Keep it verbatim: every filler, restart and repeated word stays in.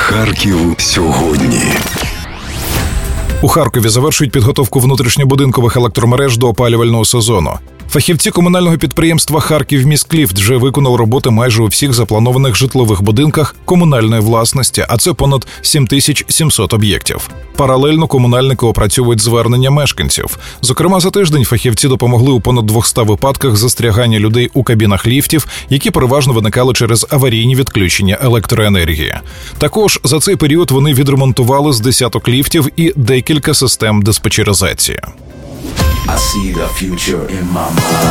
Харків сьогодні. У Харкові завершують підготовку внутрішньобудинкових електромереж до опалювального сезону. Фахівці комунального підприємства «Харківміськліфт» вже виконали роботи майже у всіх запланованих житлових будинках комунальної власності, а це понад сім тисяч сімсот об'єктів. Паралельно комунальники опрацьовують звернення мешканців. Зокрема, за тиждень фахівці допомогли у понад двохстах випадках застрягання людей у кабінах ліфтів, які переважно виникали через аварійні відключення електроенергії. Також за цей період вони відремонтували з десяток ліфтів і декілька систем диспетчеризації. I see the future in my mind.